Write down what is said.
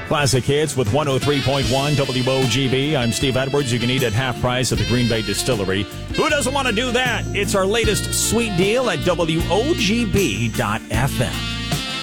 Classic hits with 103.1 WOGB. I'm Steve Edwards. You can eat at half price at the Green Bay Distillery. Who doesn't want to do that? It's our latest sweet deal at WOGB.FM.